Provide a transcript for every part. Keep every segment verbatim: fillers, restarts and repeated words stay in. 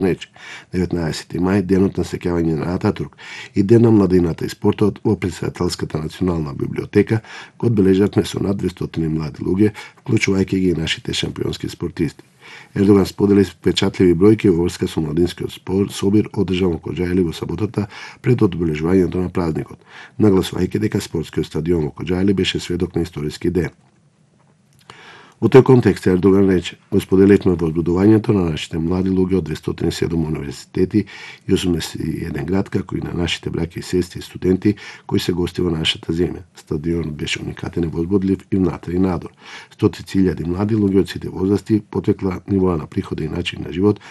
Неч, деветнаесети мај, денот на сеќавање на Ататурк и Ден на младината и спортот во Претседателската национална библиотека, го одбележавме со над двестоти млади луѓе, вклучувајќи ги и нашите шампионски спортисти. Ердоган сподели впечатливи бројки во врска со младинскиот собир одржан во Коџајли во саботата пред одбележувањето на празникот, нагласувајќи дека спортскиот стадион во Коџајли беше сведок на историски ден. Во тој контекст Ердоган рече: го споделивме возбудувањето на нашите млади луѓе од двестоти и седум универзитети и осумдесет и еден град, како и на нашите браќи и сестри и студенти кои се гости во нашата земја. Стадионот беше уникатен и возбудлив и внатре и надор. Стотици илјади млади луѓе од сите возрасти, потекла, нивоа на прихода и начин на живот,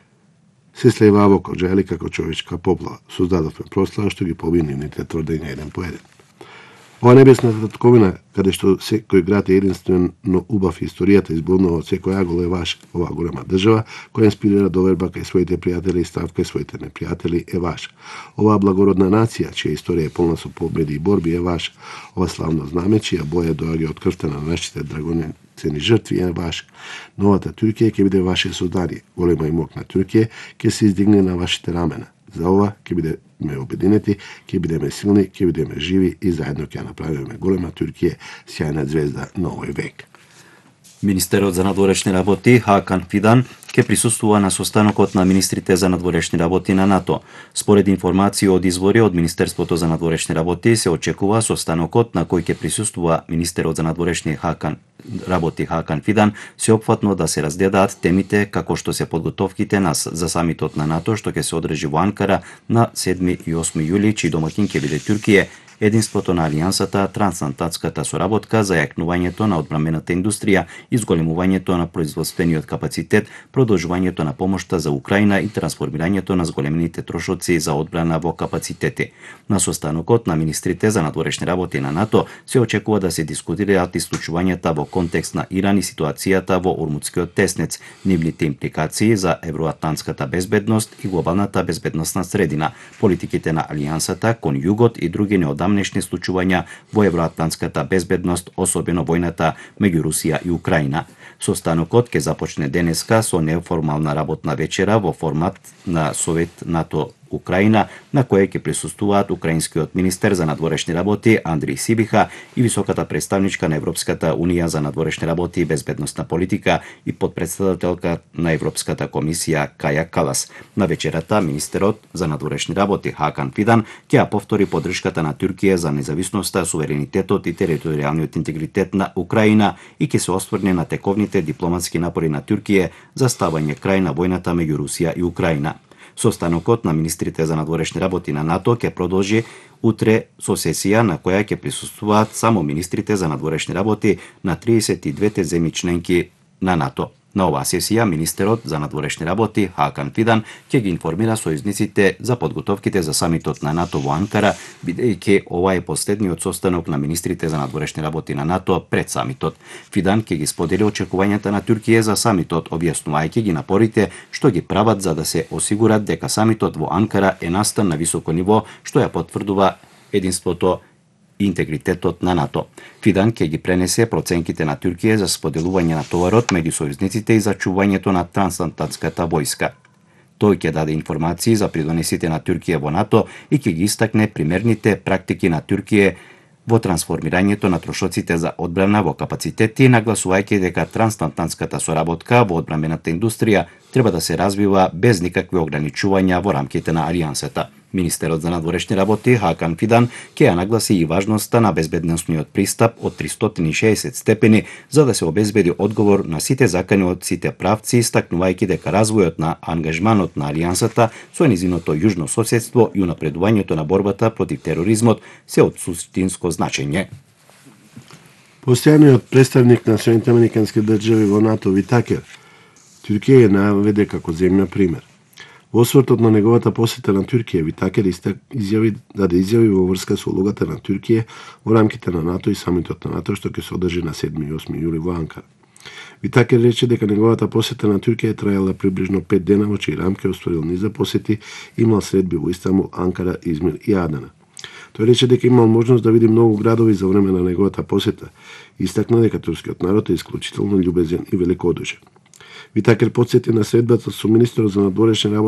се слеваа во Коџајли како човечка поплава. Создадовме прослава што ги поби нивните тврдења еден по еден. Ова небесната татковина, каде што секој град е единствено убав историјата избуднува од секој агол е ваш. Оваа голема држава, која инспирира доверба кај своите пријатели и страв кај своите непријатели е ваш. Оваа благородна нација, чија историја е полна со победи и борби е ваш. Ова славно знаме, чија боја доаѓа од крвта на нашите драгоцени жртви е ваш. Новата Туркија ќе биде ваше создание. Голема и мокна Туркија ќе се издигне на вашите рамена. За ова ќе бидеме обединети, ќе бидеме силни, ќе бидеме живи и заедно ќе направиме голема Туркија, сјајна звезда на овој век. Министерот за надворешни работи Хакан Фидан ќе присуствува на состанокот на министрите за надворешни работи на НАТО. Според информации од извори од Министерството за надворешни работи се очекува состанокот на кој ќе присуствува министерот за надворешни Хакан работи Хакан Фидан сеопфатно да се разгледаат темите како што се подготовките на за самитот на НАТО што ќе се одржи во Анкара на седми и осми јули, чиј домакин ќе биде Туркија. Единството на алијансата, трансатлантската соработка, зајакнувањето на одбранбената индустрија, изголемувањето на производствениот капацитет, продолжувањето на помошта за Украина и трансформирањето на зголемените трошоци за одбрана во капацитети. На состанокот на министрите за надворешни работи на НАТО се очекува да се дискутираат исклучувањата во контекст на Иран и ситуацијата во Ормутскиот теснец, нивните импликации за евроатлантската безбедност и глобалната безбедносна средина, политиките на алијансата кон југот и други неодамнешни случувања во евроатлантската безбедност, особено војната меѓу Русија и Украина. Состанокот ќе започне денеска со неформална работна вечера во формат на Совет НАТО Украина, на која ќе присуствуваат украинскиот министер за надворешни работи Андрей Сибиха и високата представничка на Европската унија за надворешни работи и безбедносна политика и подпредседателка на Европската комисија Каја Калас. На вечерата министерот за надворешни работи Хакан Фидан ќе ја повтори поддршката на Туркија за независноста, суверенитетот и територијалниот интегритет на Украина и ќе се осврне на тековните дипломатски напори на Туркија за ставање крај на војната меѓу Русија и Украина. Состанокот на министрите за надворешни работи на НАТО ќе продолжи утре со сесија на која ќе присуствуваат само министрите за надворешни работи на триесет и двете земји членки на НАТО. На оваа сесија министерот за надворешни работи Хакан Фидан ќе ги информира сојузниците за подготовките за самитот на НАТО во Анкара, бидејќи ова е последниот состанок на министрите за надворешни работи на НАТО пред самитот. Фидан ќе ги сподели очекувањата на Туркија за самитот, објаснувајќи ги напорите што ги прават за да се осигурат дека самитот во Анкара е настан на високо ниво, што ја потврдува единството и интегритетот на НАТО. Фидан ќе ги пренесе проценките на Туркија за споделување на товарот меѓу сојузниците и за чувањето на трансатлантската војска. Тој ќе даде информации за придонесите на Туркија во НАТО и ќе ги истакне примерните практики на Туркија во трансформирањето на трошоците за одбрана во капацитети, нагласувајќи дека трансатлантската соработка во одбранбената индустрија треба да се развива без никакви ограничувања во рамките на алијансата. Министерот за надворешни работи Хакан Фидан ќе ја нагласи и важноста на безбедносниот пристап од тристоти и шеесет степени за да се обезбеди одговор на сите закани од сите правци, истакнувајќи дека развојот на ангажманот на алијансата со низиното јужно соседство и унапредувањето на борбата против тероризмот се од суштинско значење. Постојаниот представник на Соединетите американски држави во НАТО Витакер Туркија ја наведе како земја пример. Во освртот на неговата посета на Туркија, Витакер изјави даде изјави во врска со улогата на Туркија во рамките на НАТО и самитот на НАТО што ќе се одржи на седми и осми јули во Анкара. Витакер рече дека неговата посета на Туркија траела приближно пет дена, во чиј рамки остварил низа посети, имал средби во Истанбул, Анкара, Измир и Адана. Тој рече дека имал можност да види многу градови за време на неговата посета и истакна дека турскиот народ е исклучително љубезен и великодушен. Витакер потсети на средбата со министерот за надворешни работи